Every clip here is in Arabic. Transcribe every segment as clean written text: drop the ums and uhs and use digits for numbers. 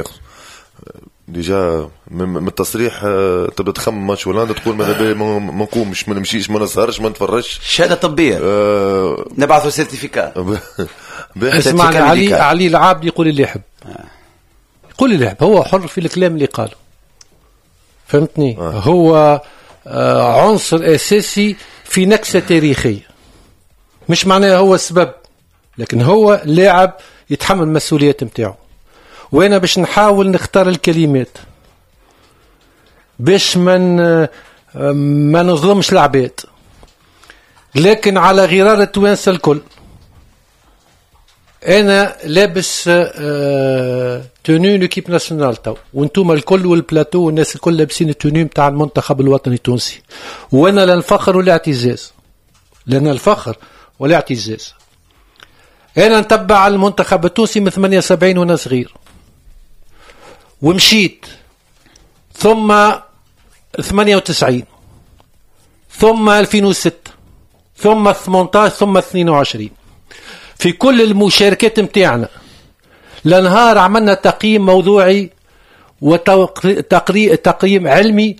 ديجا من التصريح تبدا تخمم ماتش هولندا تقول ماذا بي ما نقومش ما نمشيش ما نسهرش ما نتفرجش شهاده طبيه نبعثوا سيرتيفيكات. اسمعني علي العابد يقول اللي يحب يقول اللي يحب، هو حر في الكلام اللي قاله، فهمتني؟ هو عنصر اساسي في نكسه تاريخيه، مش معناه هو السبب، لكن هو لاعب يتحمل المسؤوليات متاعه. وانا باش نحاول نختار الكلمات باش ما نظلمش العباد، لكن على غرار التوانسه الكل. انا لابس توني ليكيب ناسيونال تو، وانتم الكل والبلاتو والناس الكل لابسين التوني نتاع المنتخب الوطني التونسي، وانا لا الفخر ولا اعتزاز، لان الفخر ولا اعتزاز. انا نتبع المنتخب التونسي من 78 وانا صغير، ومشيت ثم 98 ثم 2006 ثم 18 ثم 22. في كل المشاركات متاعنا لنهار عملنا تقييم موضوعي وتقييم علمي،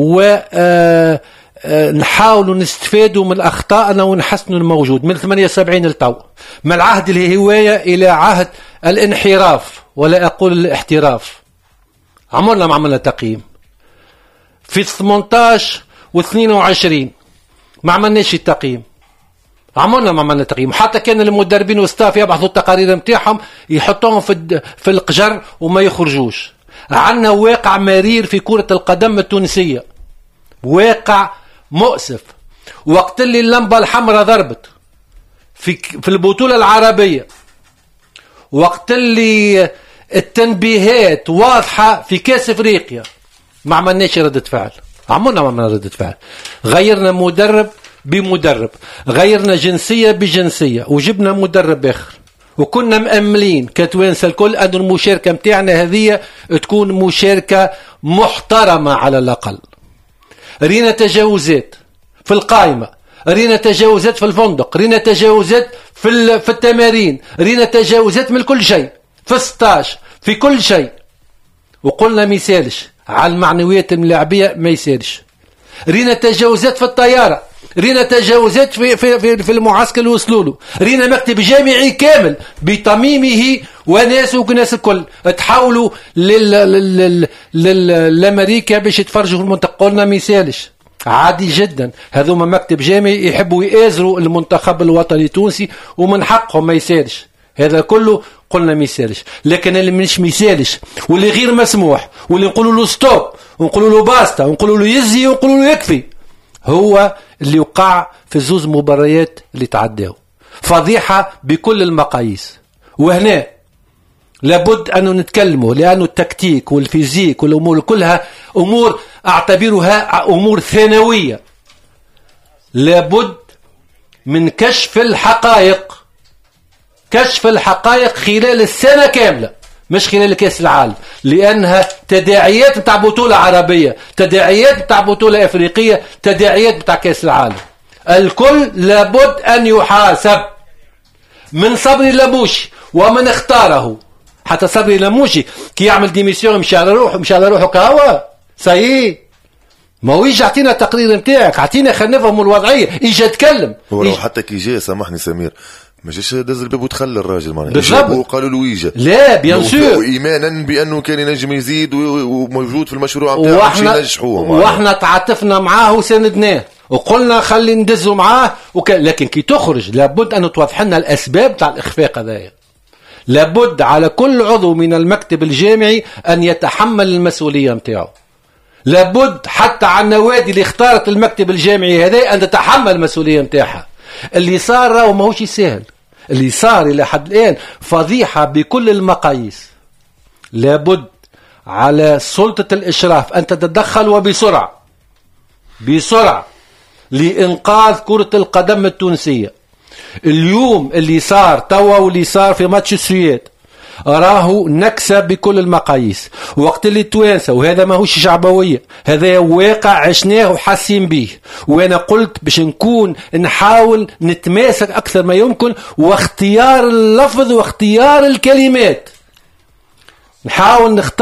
ونحاول نستفادوا من أخطائنا ونحسنوا الموجود من 78 لتو، من عهد الهواية إلى عهد الانحراف ولا أقول الاحتراف. عملنا تقييم في 18 و22 ما عملناش التقييم، عملنا تقييم. حتى كان المدربين والستاف يبعثوا التقارير متاعهم يحطوهم في القجر وما يخرجوش. عندنا واقع مرير في كرة القدم التونسية، واقع مؤسف. وقت اللي اللمبة الحمراء ضربت في البطولة العربية، وقت اللي التنبيهات واضحة في كاس افريقيا، ما عملناش ردة فعل. ما عملنا ردة فعل. غيرنا مدرب بمدرب، غيرنا جنسية بجنسية، وجبنا مدرب آخر، وكنا مأملين كتوانسة الكل أن المشاركة متاعنا هذه تكون مشاركة محترمة على الأقل. رينا تجاوزات في القائمة، رينا تجاوزات في الفندق، رينا تجاوزات في التمارين، رينا تجاوزات من كل شيء، في الستاج، في كل شيء. وقلنا ما يسالش على المعنويات الملاعبية، ما يسالش. رينا تجاوزات في الطيارة، رينا تجاوزات في المعسكر اللي وصلوا له، رينا مكتب جامعي كامل بتميمه وناس وناس الكل تحولوا لأمريكا باش يتفرجوا في المنطقة. قلنا ما يسالش، عادي جدا، هذوما مكتب جامعي يحبوا يآزروا المنتخب الوطني التونسي ومن حقهم ما يسالش. هذا كله قلنا ما يسالش. لكن اللي مش ميسالش واللي غير مسموح واللي نقولوا له ستوب ونقولوا له باستا ونقولوا له يزي ونقولوا له يكفي، هو اللي وقع في الزوز مباريات اللي تعداو. فضيحة بكل المقاييس. وهنا لابد أن نتكلموا، لأنه التكتيك والفيزيك والأمور كلها أمور أعتبرها أمور ثانوية. لابد من كشف الحقائق، كشف الحقائق خلال السنة كاملة، مش خلال كأس العالم، لأنها تداعيات بتاع بطولة عربية، تداعيات بتاع بطولة أفريقية، تداعيات بتاع كأس العالم. الكل لابد أن يحاسب، من صبري لموشي ومن اختاره. حتى صبري لموشي كي يعمل ديميسيون مش على روحه كهوا سايي، ما هو يجي اعطينا التقرير نتاعك، اعطينا خلينا نفهموا الوضعية، يجي اتكلم. ولو حتى كي جاء سامحني سمير ما جاش دز الباب وتخلى الراجل معناها بالضبط، وقالوا له يجي لا بيان سور، ايمانا بانه كان ينجم يزيد وموجود في المشروع نتاعو باش ينجحوه. واحنا تعاطفنا معاه وساندناه وقلنا خلي ندزوا معاه لكن كي تخرج لابد ان توضح لنا الاسباب تاع الاخفاق هذايا. لابد على كل عضو من المكتب الجامعي ان يتحمل المسؤوليه نتاعو. لابد حتى على النوادي اللي اختارت المكتب الجامعي هذا ان تتحمل المسؤوليه نتاعها. اللي صار راهو ماهوش سهل، اللي صار الى حد الان فضيحه بكل المقاييس. لابد على سلطه الاشراف ان تتدخل وبسرعه لانقاذ كره القدم التونسيه. اليوم اللي صار توا واللي صار في ماتش السويد راهو نكسة بكل المقاييس. وقت اللي التوانسة، وهذا ما هوش شعبوية، هذا واقع عشناه وحاسين به. وانا قلت باش نحاول نتماسك اكثر ما يمكن، واختيار اللفظ واختيار الكلمات. نحاول